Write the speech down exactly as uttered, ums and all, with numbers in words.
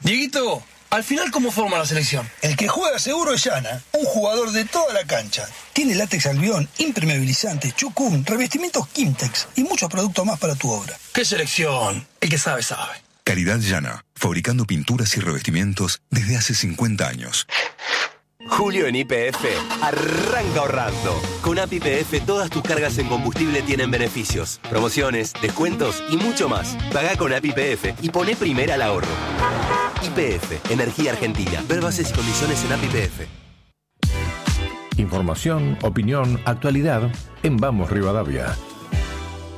Dieguito, al final, ¿cómo forma la selección? El que juega seguro es Yana, un jugador de toda la cancha. Tiene látex albión, impermeabilizante, chucún, revestimientos Kimtex y muchos productos más para tu obra. ¿Qué selección? El que sabe, sabe. Calidad Yana, fabricando pinturas y revestimientos desde hace cincuenta años. Julio en Y P F arranca ahorrando. Con A P I P F todas tus cargas en combustible tienen beneficios, promociones, descuentos y mucho más. Pagá con A P I P F y poné primera al ahorro. Y P F, Energía Argentina. Ver bases y condiciones en A P I P F. Información, opinión, actualidad en Vamos Rivadavia.